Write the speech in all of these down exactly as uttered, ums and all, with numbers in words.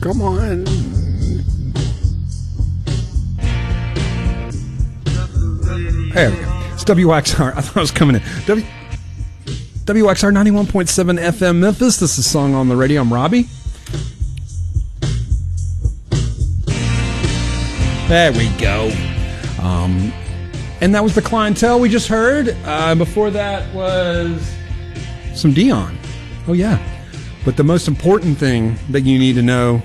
Come on. There we go. It's W X R. I thought I was coming in. W W X R ninety-one point seven F M Memphis. This is Song on the Radio. I'm Robbie. There we go. Um, and that was the Clientele we just heard. Uh, before that was some Dion. Oh, yeah. But the most important thing that you need to know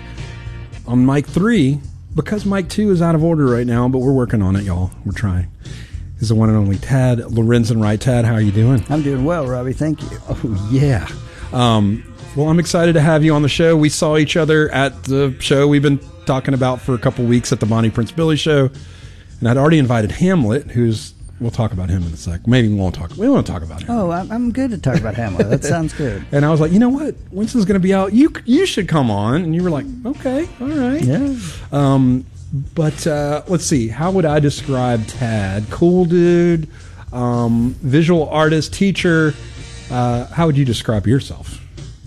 on mic three, because mic two is out of order right now, but we're working on it, y'all. We're trying. Is the one and only Tad Lorenzen Wright. Tad, how are you doing? I'm doing well, Robbie. Thank you. Oh, yeah. Um, well, I'm excited to have you on the show. We saw each other at the show we've been talking about for a couple weeks at the Bonnie Prince Billy show. And I'd already invited Hamlet, who's... We'll talk about him in a sec. Maybe we won't talk. We won't talk about him. Oh, I'm, I'm good to talk about Hamlet. That sounds good. And I was like, you know what? Winston's going to be out. You you should come on. And you were like, okay, all right. Yeah. Um, but uh, let's see. How would I describe Tad? Cool dude, um, visual artist, teacher. Uh, how would you describe yourself?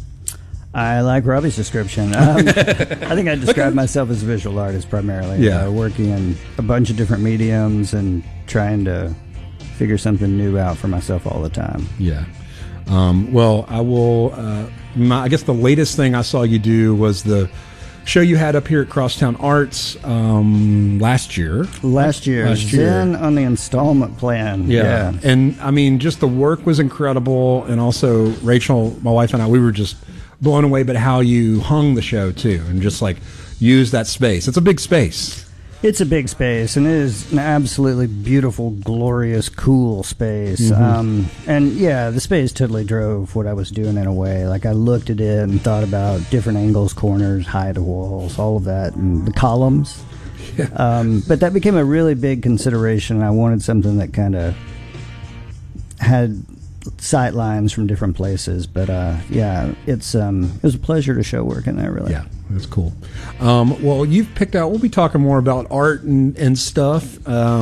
I like Robbie's description. Um, I think I describe myself as a visual artist primarily. Yeah. Uh, working in a bunch of different mediums and trying to figure something new out for myself all the time. Yeah. Um, well, I will. Uh, my, I guess the latest thing I saw you do was the show you had up here at Crosstown Arts um, last year. Last year. Last year. Zen on the installment plan. Yeah. yeah. And I mean, just the work was incredible. And also, Rachel, my wife, and I, we were just blown away by how you hung the show, too, and just like use that space. It's a big space. It's a big space, and it is an absolutely beautiful, glorious, cool space. Mm-hmm. Um, and yeah, the space totally drove what I was doing in a way. Like I looked at it and thought about different angles, corners, height of walls, all of that, and the columns. Yeah. Um, but that became a really big consideration. I wanted something that kind of had sight lines from different places. But uh, yeah, it's um, it was a pleasure to show work in there, really. Yeah. That's cool. Um, well, you've picked out, we'll be talking more about art and, and stuff. Um,